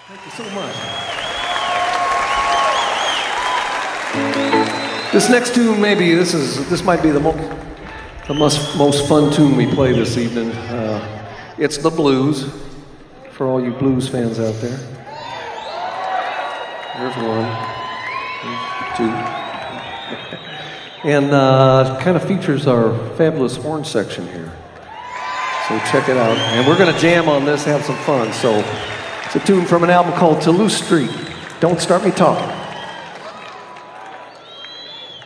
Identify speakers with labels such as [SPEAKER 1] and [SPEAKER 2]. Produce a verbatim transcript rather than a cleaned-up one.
[SPEAKER 1] Thank you so much. This next tune, maybe this is this might be the most the most, most fun tune we play this evening. Uh, it's the blues for all you blues fans out there. There's one, two, and uh, kind of features our fabulous horn section here. So check it out, and we're gonna jam on this, have some fun. So it's a tune from an album called Toulouse Street. Don't Start Me Talking.